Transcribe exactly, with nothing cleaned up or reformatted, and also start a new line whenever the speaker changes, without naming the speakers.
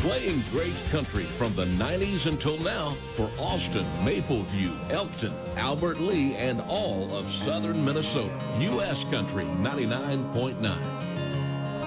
Playing great country from the nineties until now for Austin, Mapleview, Elkton, Albert Lee, and all of southern Minnesota. U S Country ninety-nine point nine.